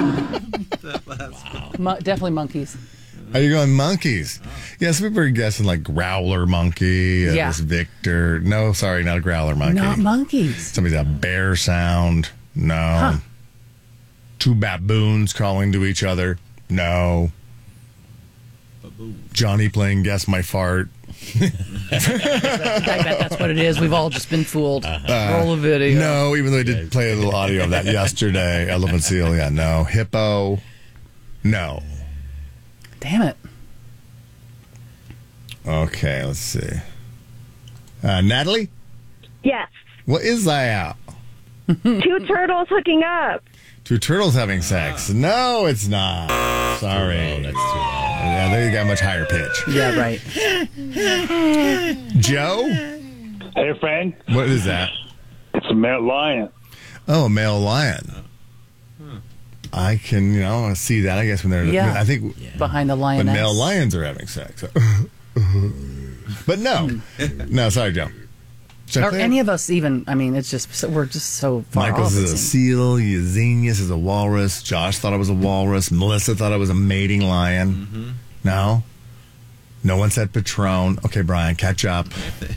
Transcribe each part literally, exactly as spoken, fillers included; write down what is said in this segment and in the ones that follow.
Wow. Mo- definitely monkeys. Are you going monkeys? Oh. Yes, we were guessing like growler monkey. Uh, Yeah. This Victor. No, sorry, not a growler monkey. Not monkeys. Somebody's a bear sound. No. Huh. Two baboons calling to each other. No. Baboon. Johnny playing Guess My Fart. I bet that's what it is. We've all just been fooled. Uh, Roll a video. No, even though I did play a little audio of that yesterday. Elephant seal, yeah, no. Hippo. No. Damn it. Okay, let's see. Uh, Natalie? Yes. What is that? Two turtles hooking up. Two turtles having sex. No, it's not. Sorry. Oh, that's too low. Yeah, they got much higher pitch. Yeah, right. Joe? Hey, Frank. What is that? It's a male lion. Oh, a male lion. I can, you know, see that, I guess, when they're... Yeah. I think... Behind the When lioness. male lions are having sex. But no. No, sorry, Joe. Should I Or play it? any of us even, I mean, it's just, so, we're just so far Michael's off. is it a seems. seal. Yezenius is a walrus. Josh thought it was a walrus. Melissa thought it was a mating lion. Mm-hmm. No? No one said Patron. Okay, Brian, catch up.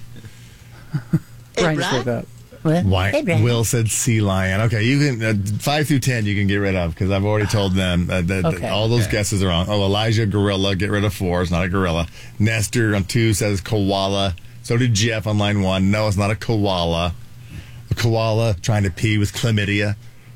Brian just woke up. What? Why? Hey, Brian. Will said sea lion. Okay, you can uh, five through ten. You can get rid of because I've already told them uh, that, Okay. that all those Okay. guesses are wrong. Oh, Elijah gorilla. Get rid of four. It's not a gorilla. Nestor on two says koala. So did Jeff on line one. No, it's not a koala. A koala trying to pee with chlamydia.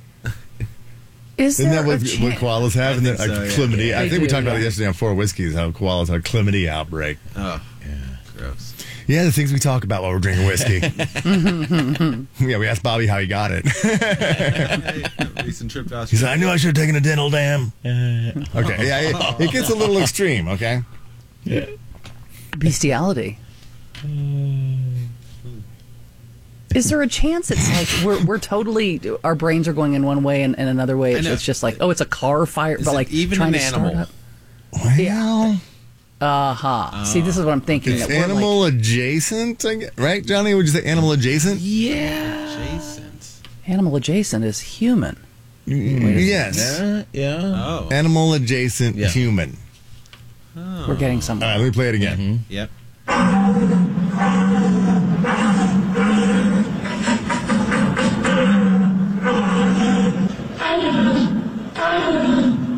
Is Isn't there that what, a what chance? koalas have? I Isn't think it, like so, yeah. chlamydia. Yeah, I they think we do, talked about yeah. it yesterday on Four Whiskeys. How koalas had a chlamydia outbreak. Oh, yeah. Gross. Yeah, the things we talk about while we're drinking whiskey. Yeah, we asked Bobby how he got it. Recent trip to Australia. He said, I knew I should have taken a dental dam. Okay, yeah, it, it gets a little extreme, okay? Bestiality. Is there a chance it's like we're we're totally our brains are going in one way and, and another way? It's, know. it's just like oh, it's a car fire, Is but it like even trying an to start animal? up. Well, Aha! See, this is what I'm thinking. it's that we're animal like, adjacent, I guess, right, Johnny? Would you say animal adjacent? Yeah. Adjacent. animal adjacent is human. Yes. Yeah, yeah. Oh. Animal adjacent Yeah. human. Oh. We're getting All somewhere. right, let me play it again. Yep.